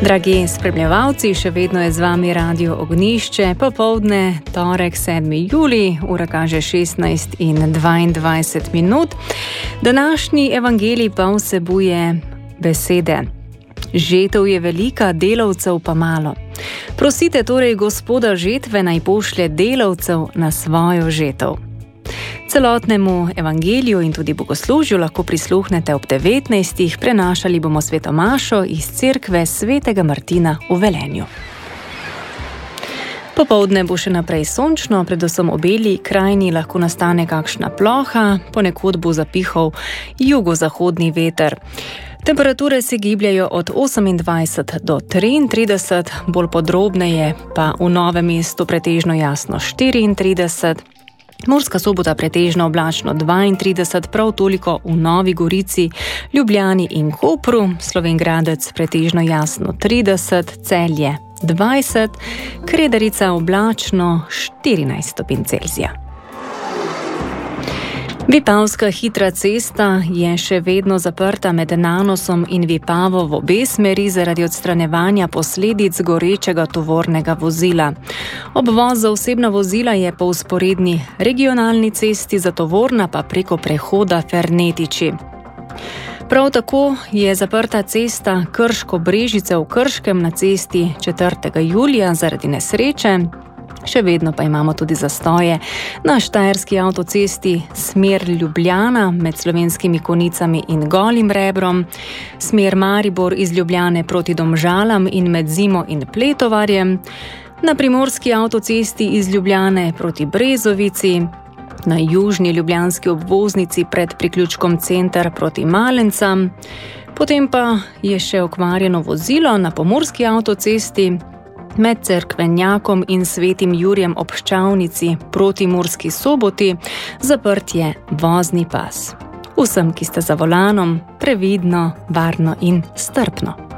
Dragi spremljevalci, še vedno je z vami Radio Ognjišče, popoldne, torek 7. julij, ura kaže 16:22. Današnji evangelij pa vsebuje besede: žetev je velika, delavcev pa malo. Prosite torej Gospoda žetve, naj pošlje delavcev na svojo žetev. Celotnemu evangeliju in tudi bogoslužju lahko prisluhnete ob 19. Prenašali bomo sveto mašo iz cerkve svetega Martina v Velenju. Popoldne bo še naprej sončno, predvsem v Beli krajini lahko nastane kakšna ploha, ponekod bo zapihal jugozahodni veter. Temperature se gibljajo od 28 do 33, bolj podrobneje pa v Novem mestu pretežno jasno 34, Murska Sobota pretežno oblačno 32, prav toliko v Novi Gorici, Ljubljani in Kopru, Slovenj Gradec pretežno jasno 30, Celje 20, Kredarica oblačno 14 stopinj Celzija. Vipavska hitra cesta je še vedno zaprta med Nanosom in Vipavo v obe smeri zaradi odstranjevanja posledic gorečega tovornega vozila. Obvoz za osebna vozila je po vzporedni regionalni cesti, za tovorna pa preko prehoda Fernetiči. Prav tako je zaprta cesta Krško-Brežice v Krškem na cesti 4. julija zaradi nesreče. Še vedno pa imamo tudi zastoje na štajerski avtocesti smer Ljubljana med Slovenskimi Konicami in Golim Rebrom, smer Maribor iz Ljubljane proti Domžalam in med Zimo in Pletovarjem, na primorski avtocesti iz Ljubljane proti Brezovici, na južni ljubljanski obvoznici pred priključkom Center proti Malencam, potem pa je še okvarjeno vozilo na pomurski avtocesti med Cerkvenjakom in Svetim Jurjem ob Ščavnici proti Murski Soboti, zaprt je vozni pas. Vsem, ki ste za volanom, previdno, varno in strpno.